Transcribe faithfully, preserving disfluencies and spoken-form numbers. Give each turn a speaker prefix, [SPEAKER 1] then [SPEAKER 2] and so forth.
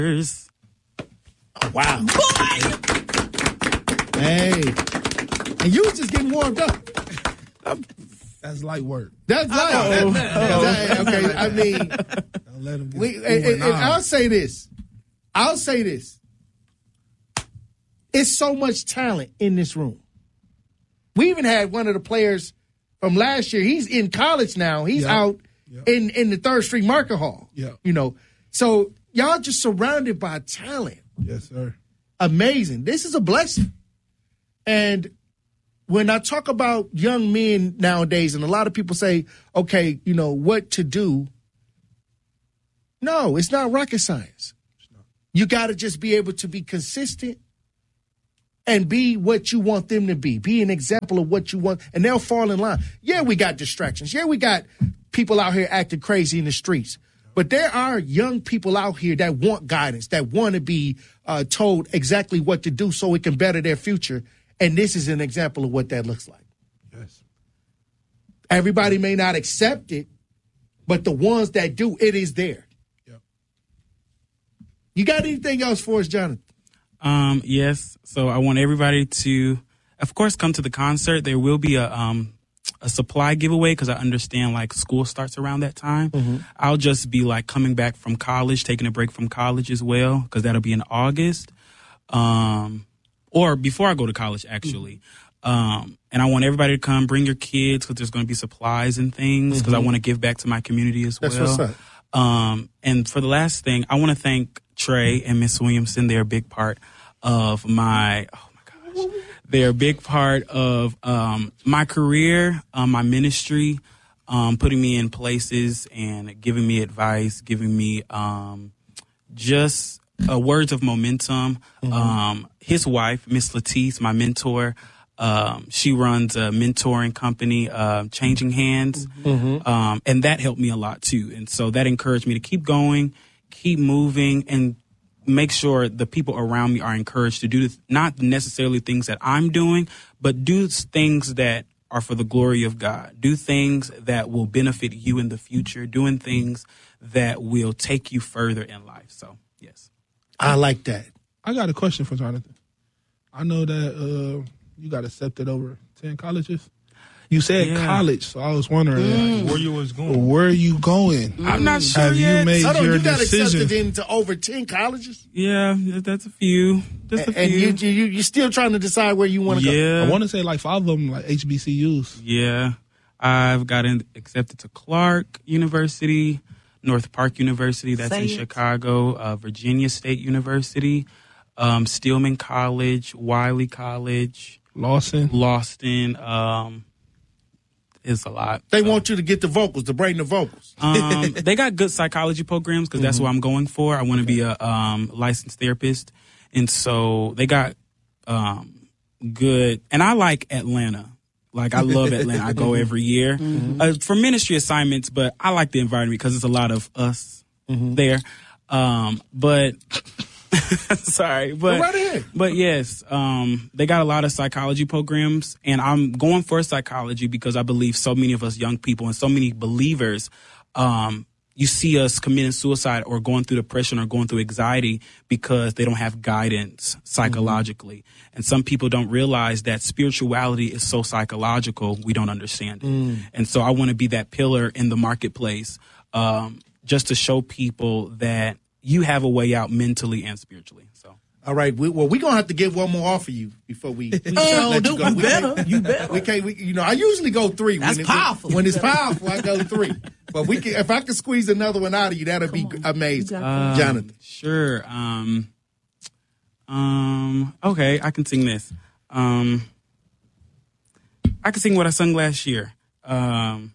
[SPEAKER 1] Oh, wow.
[SPEAKER 2] Boy!
[SPEAKER 1] Hey. And you was just getting warmed up.
[SPEAKER 3] That's light work.
[SPEAKER 1] That's light.
[SPEAKER 3] Oh,
[SPEAKER 1] that,
[SPEAKER 3] oh.
[SPEAKER 1] okay, I mean,
[SPEAKER 3] Don't let him get
[SPEAKER 1] we, and, and, and I'll say this. I'll say this. It's so much talent in this room. We even had one of the players from last year. He's in college now. He's
[SPEAKER 3] Yep.
[SPEAKER 1] out
[SPEAKER 3] Yep.
[SPEAKER 1] in, in the Third Street Market Hall.
[SPEAKER 3] Yeah.
[SPEAKER 1] You know, so y'all just surrounded by talent.
[SPEAKER 3] Yes, sir.
[SPEAKER 1] Amazing. This is a blessing. And when I talk about young men nowadays, and a lot of people say, okay, you know, what to do. No, it's not rocket science. You got to just be able to be consistent and be what you want them to be. Be an example of what you want, and they'll fall in line. Yeah, we got distractions. Yeah, we got people out here acting crazy in the streets. But there are young people out here that want guidance, that want to be uh, told exactly what to do so it can better their future. And this is an example of what that looks like.
[SPEAKER 3] Yes.
[SPEAKER 1] Everybody may not accept it, but the ones that do, it is there.
[SPEAKER 3] Yep.
[SPEAKER 1] You got anything else for us, Jonathan?
[SPEAKER 4] Um, yes. So I want everybody to, of course, come to the concert. There will be a um a supply giveaway because I understand like school starts around that time.
[SPEAKER 1] Mm-hmm.
[SPEAKER 4] I'll just be like coming back from college, taking a break from college as well because that'll be in August, um, or before I go to college actually. Mm-hmm. Um, and I want everybody to come, bring your kids because there's going to be supplies and things because
[SPEAKER 1] Mm-hmm.
[SPEAKER 4] I want to give back to my community as
[SPEAKER 1] That's
[SPEAKER 4] well.
[SPEAKER 1] what's up.
[SPEAKER 4] Um, and for the last thing, I want to thank Trey and Miss Williamson. They're a big part of my, oh my gosh, they're a big part of um, my career, um, my ministry, um, putting me in places and giving me advice, giving me um, just uh, words of momentum. Mm-hmm. Um, his wife, Miss Latisse, my mentor, Um, she runs a mentoring company, uh, Changing Hands, mm-hmm. um, and that helped me a lot too. And so that encouraged me to keep going, keep moving, and make sure the people around me are encouraged to do not necessarily things that I'm doing, but do things that are for the glory of God. Do things that will benefit you in the future, doing things that will take you further in life. So, yes.
[SPEAKER 1] I like that.
[SPEAKER 3] I got a question for Jonathan. I know that uh, you got accepted over ten colleges. You said
[SPEAKER 4] Yeah.
[SPEAKER 3] college, so I was wondering
[SPEAKER 1] Mm.
[SPEAKER 3] like,
[SPEAKER 5] Where you was going?
[SPEAKER 3] where are you going?
[SPEAKER 4] I'm not sure
[SPEAKER 3] Have
[SPEAKER 4] yet.
[SPEAKER 3] you made
[SPEAKER 1] Hold on,
[SPEAKER 3] your
[SPEAKER 1] you got
[SPEAKER 3] decision?
[SPEAKER 1] accepted into over ten colleges?
[SPEAKER 4] Yeah, that's a few. Just a
[SPEAKER 1] And
[SPEAKER 4] few.
[SPEAKER 1] you, you, you're still trying to decide where you want to go?
[SPEAKER 4] yeah.
[SPEAKER 3] I want to say like five of them like H B C Us.
[SPEAKER 4] Yeah. I've gotten accepted to Clark University, North Park University, that's
[SPEAKER 2] Say
[SPEAKER 4] in
[SPEAKER 2] it.
[SPEAKER 4] Chicago, uh, Virginia State University, um, Stillman College, Wiley College,
[SPEAKER 3] Lawson.
[SPEAKER 4] Lawson. Um, it's a lot.
[SPEAKER 1] They
[SPEAKER 4] So,
[SPEAKER 1] want you to get the vocals, to bring the vocals.
[SPEAKER 4] um, they got good psychology programs because that's what I'm going for. I want to be a um, licensed therapist. And so they got um, good. And I like Atlanta. Like, I love Atlanta. I go every year uh, for ministry assignments, but I like the environment because there's a lot of us there. Um, but sorry, but
[SPEAKER 1] Go right ahead.
[SPEAKER 4] but yes, um, they got a lot of psychology programs, and I'm going for psychology because I believe so many of us young people and so many believers, um, you see us committing suicide or going through depression or going through anxiety because they don't have guidance psychologically. Mm-hmm. And some people don't realize that spirituality is so psychological, we don't understand it. Mm. And so I want to be that pillar in the marketplace, um, just to show people that you have a way out mentally and spiritually. So.
[SPEAKER 1] All right. We, well, we're going to have to get one more off of you before we, we
[SPEAKER 2] Oh,
[SPEAKER 1] let
[SPEAKER 2] do-
[SPEAKER 1] you go.
[SPEAKER 2] you
[SPEAKER 1] We
[SPEAKER 2] better.
[SPEAKER 1] can't-
[SPEAKER 2] You better.
[SPEAKER 1] We can't, we, you know, I usually go three.
[SPEAKER 2] That's
[SPEAKER 1] when it-
[SPEAKER 2] powerful.
[SPEAKER 1] When it's powerful, I go three. But we can, if I could squeeze another one out of you, that'd be
[SPEAKER 2] on.
[SPEAKER 1] amazing.
[SPEAKER 2] You got
[SPEAKER 4] Um,
[SPEAKER 1] Jonathan.
[SPEAKER 4] Sure. Um, um, okay, I can sing this. Um, I can sing what I sung last year. Um,